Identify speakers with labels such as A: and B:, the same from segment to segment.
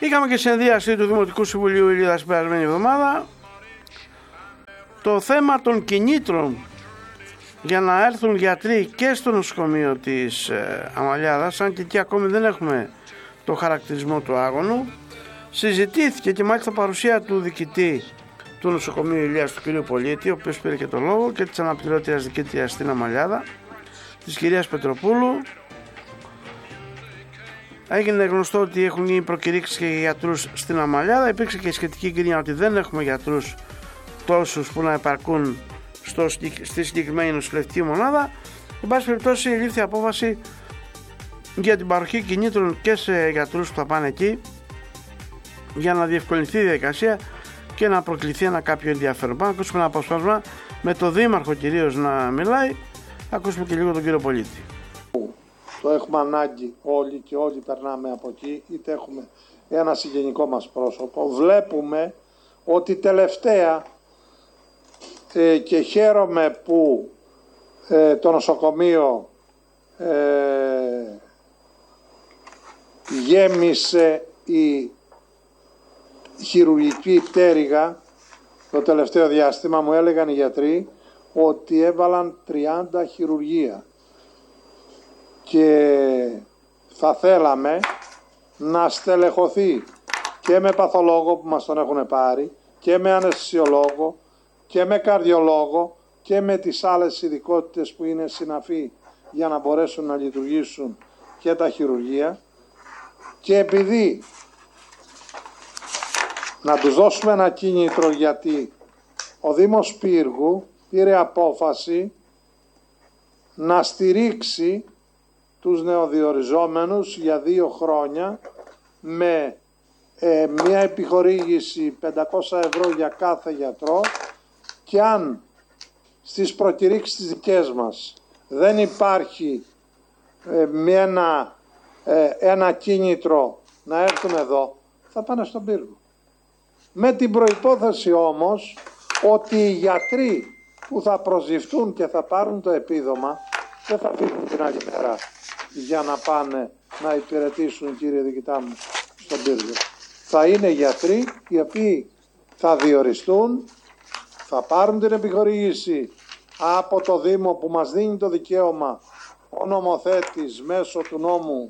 A: Είχαμε και συνεδρίαση του Δημοτικού Συμβουλίου Ηλίδας την περασμένη εβδομάδα. Το θέμα των κινήτρων για να έρθουν γιατροί και στο νοσοκομείο της Αμαλιάδας, αν και εκεί ακόμη δεν έχουμε το χαρακτηρισμό του άγωνου, συζητήθηκε και μάλιστα παρουσία του διοικητή του νοσοκομείου Ηλίας, του κ. Πολίτη, ο οποίος πήρε και το λόγο, και της αναπληρώτριας διοικήτριας στην Αμαλιάδα, της κυρίας Πετροπούλου. Έγινε γνωστό ότι έχουν γίνει προκηρύξεις και για γιατρούς στην Αμαλιάδα. Υπήρξε και σχετική γκρίνια ότι δεν έχουμε γιατρούς τόσους που να επαρκούν στη συγκεκριμένη νοσηλευτική μονάδα. Εν πάση περιπτώσει, λήφθη απόφαση για την παροχή κινήτρων και σε γιατρούς που θα πάνε εκεί, για να διευκολυνθεί η διαδικασία και να προκληθεί ένα κάποιο ενδιαφέρον. Πάμε να ακούσουμε ένα απόσπασμα με τον Δήμαρχο κυρίως να μιλάει. Θα ακούσουμε και λίγο τον κύριο Πολίτη.
B: Το έχουμε ανάγκη όλοι και όλοι περνάμε από εκεί, είτε έχουμε ένα συγγενικό μας πρόσωπο. Βλέπουμε ότι τελευταία, και χαίρομαι που το νοσοκομείο γέμισε η χειρουργική πτέρυγα, το τελευταίο διάστημα μου έλεγαν οι γιατροί ότι έβαλαν 30 χειρουργία. Και θα θέλαμε να στελεχωθεί και με παθολόγο που μας τον έχουν πάρει, και με αναισθησιολόγο και με καρδιολόγο και με τις άλλες ειδικότητες που είναι συναφή για να μπορέσουν να λειτουργήσουν και τα χειρουργεία. Και επειδή να τους δώσουμε ένα κίνητρο, γιατί ο Δήμος Πύργου πήρε απόφαση να στηρίξει τους νεοδιοριζόμενους για 2 χρόνια με μια επιχορήγηση 500 ευρώ για κάθε γιατρό, και αν στις προκηρύξεις τις δικές μας δεν υπάρχει ένα κίνητρο να έρθουν εδώ, θα πάνε στον Πύργο. Με την προϋπόθεση όμως ότι οι γιατροί που θα προσληφθούν και θα πάρουν το επίδομα δεν θα φύγουν την άλλη μέρα για να πάνε να υπηρετήσουν, κύριε διοικητά μου, στον Πύργο. Θα είναι γιατροί οι οποίοι θα διοριστούν, θα πάρουν την επιχορήγηση από το Δήμο που μας δίνει το δικαίωμα ο νομοθέτης μέσω του νόμου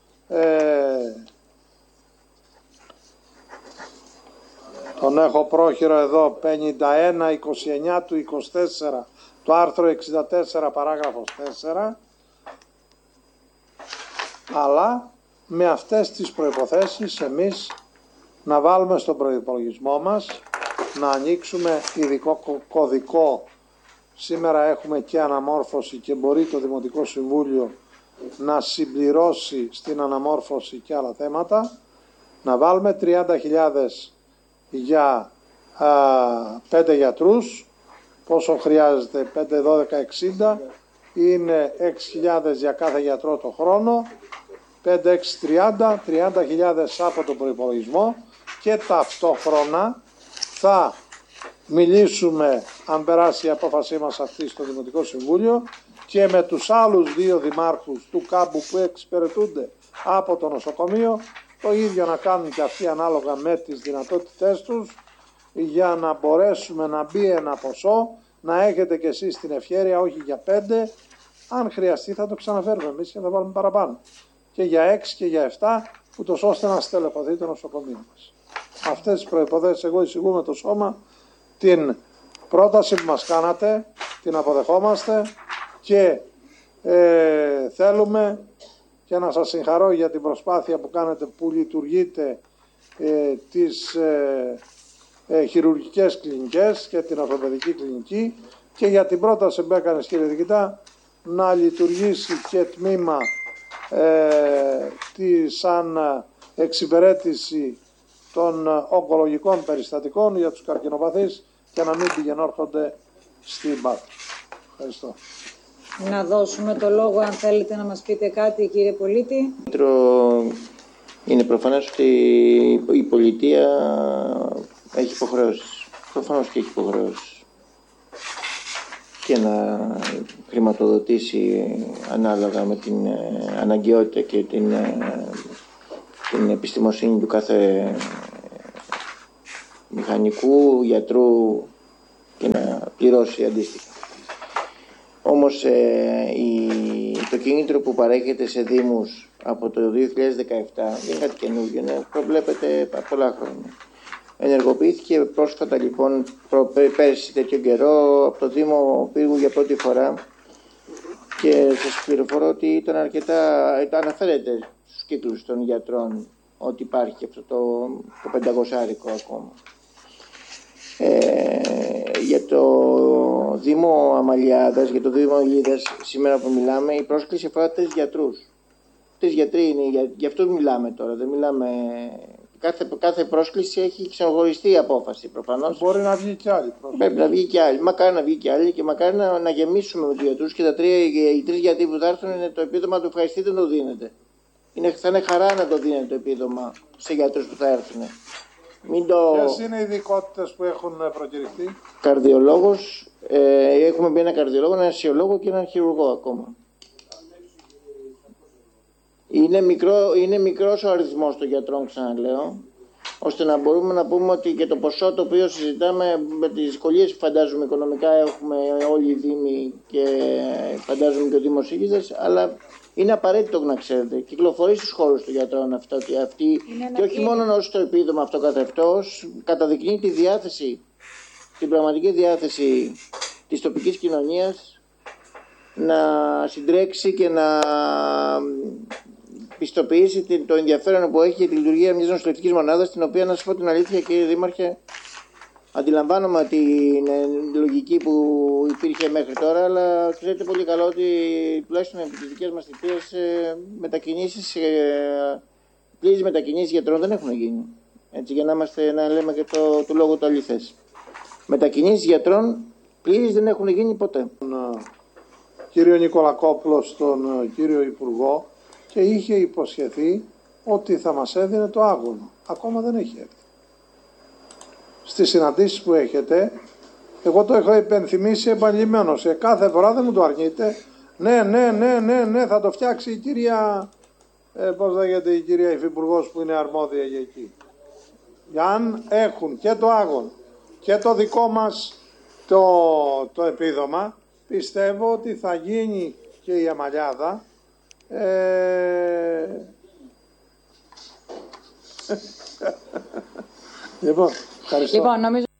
B: τον έχω πρόχειρο εδώ, 51-29 του 24, το άρθρο 64 παράγραφος 4, αλλά με αυτές τις προϋποθέσεις εμείς να βάλουμε στον προϋπολογισμό μας, να ανοίξουμε ειδικό κωδικό. Σήμερα έχουμε και αναμόρφωση και μπορεί το Δημοτικό Συμβούλιο να συμπληρώσει στην αναμόρφωση και άλλα θέματα, να βάλουμε 30.000 για 5 γιατρούς, πόσο χρειάζεται, 5, 12, 60, είναι 6.000 για κάθε γιατρό το χρόνο, 5, 6, 30.000 από τον προϋπολογισμό, και ταυτόχρονα θα μιλήσουμε, αν περάσει η απόφασή μας αυτή στο Δημοτικό Συμβούλιο, και με τους άλλους 2 δημάρχους του κάμπου που εξυπηρετούνται από το νοσοκομείο, το ίδιο να κάνουν και αυτοί ανάλογα με τις δυνατότητές τους, για να μπορέσουμε να μπει ένα ποσό, να έχετε και εσείς την ευχέρεια, όχι για 5, αν χρειαστεί θα το ξαναφέρουμε εμείς και θα βάλουμε παραπάνω, και για 6 και για 7, ούτως ώστε να στελεχωθεί το νοσοκομείο μας. Αυτές τις προϋποθέσεις εγώ εισηγούμε το σώμα, την πρόταση που μας κάνατε, την αποδεχόμαστε και θέλουμε και να σας συγχαρώ για την προσπάθεια που κάνετε, που λειτουργείτε τις χειρουργικές κλινικές και την ορθοπαιδική κλινική, και για την πρόταση που έκανες, κύριε διοικητά, να λειτουργήσει και τμήμα σαν εξυπηρέτηση των ογκολογικών περιστατικών για τους καρκινοπαθείς και να μην πηγαινόρχονται στην Πάτρα. Ευχαριστώ.
C: Να δώσουμε το λόγο, αν θέλετε να μας πείτε κάτι, κύριε Πολίτη.
D: Είναι προφανές ότι η πολιτεία έχει υποχρεώσεις. Προφανώς και έχει υποχρεώσεις. Και να χρηματοδοτήσει ανάλογα με την αναγκαιότητα και στην επιστημοσύνη του κάθε μηχανικού, γιατρού και να πληρώσει αντίστοιχα. Όμως το κίνητρο που παρέχεται σε δήμους από το 2017 δεν είναι κάτι καινούργιο, προβλέπεται από πολλά χρόνια. Ενεργοποιήθηκε πρόσφατα λοιπόν πέρσι τέτοιο καιρό από το Δήμο Πύργου για πρώτη φορά και σας πληροφορώ ότι ήταν αναφέρεται στους κύκλους των γιατρών ότι υπάρχει αυτό το 500 ακόμα. Για το Δήμο Αμαλιάδας, για το Δήμο Αγγλίδας, σήμερα που μιλάμε, η πρόσκληση αφορά 3 γιατρούς. 3 γιατροί είναι, γι' αυτό μιλάμε τώρα, δεν μιλάμε... Κάθε πρόσκληση έχει ξεχωριστή απόφαση προφανώς.
B: Μπορεί να βγει κι άλλη.
D: Πρέπει να βγει κι άλλη. Μακάρι να βγει κι άλλη και μακάρι να γεμίσουμε με τους γιατρούς και οι 3 γιατροί που θα έρθουν είναι το επίδομα του ευχαριστείτε να το δίνετε. Θα είναι χαρά να το δίνετε το επίδομα σε γιατρούς που θα έρθουν.
B: Ποιες είναι οι ειδικότητες που έχουν προκηρυχθεί?
D: Καρδιολόγος, έχουμε μπει ένα καρδιολόγο, ένα αισιολόγο και έναν χειρουργό ακόμα. Είναι μικρός ο αριθμός των γιατρών, ξαναλέω, ώστε να μπορούμε να πούμε ότι και το ποσό το οποίο συζητάμε με τις δυσκολίες που φαντάζομαι οικονομικά έχουμε όλοι οι δήμοι και φαντάζομαι και ο Δήμος Ήγηδας, αλλά είναι απαραίτητο να ξέρετε. Κυκλοφορεί στους χώρους των γιατρών αυτή και όχι μόνο ως το επίδομα αυτό καθευτός, καταδεικνύει τη διάθεση, την πραγματική διάθεση της τοπικής κοινωνίας να συντρέξει και να πιστοποιήσει το ενδιαφέρον που έχει για τη λειτουργία μιας νοσηλευτικής μονάδας, την οποία, να σας πω την αλήθεια, κύριε Δήμαρχε, αντιλαμβάνομαι την λογική που υπήρχε μέχρι τώρα, αλλά ξέρετε πολύ καλά ότι τουλάχιστον επί τις δικές μας θητείες πλήρες μετακινήσεις γιατρών δεν έχουν γίνει. Έτσι, για να λέμε και το λόγο το αληθές. Μετακινήσεις γιατρών πλήρες δεν έχουν γίνει ποτέ.
B: Κύριο Νικολακόπουλο στον κύριο Υπουργό και είχε υποσχεθεί ότι θα μας έδινε το άγωνο. Ακόμα δεν έχει έρθει. Στις συναντήσεις που έχετε, εγώ το έχω υπενθυμίσει επανειλημμένως. Κάθε φορά δεν μου το αρνείτε. Ναι, θα το φτιάξει η κυρία, πώς λέγεται, η κυρία Υφυπουργός που είναι αρμόδια για εκεί. Αν έχουν και το άγωνο και το δικό μας το επίδομα, πιστεύω ότι θα γίνει και η Αμαλιάδα λοιπόν, ευχαριστώ.
C: Λοιπόν, νομίζω...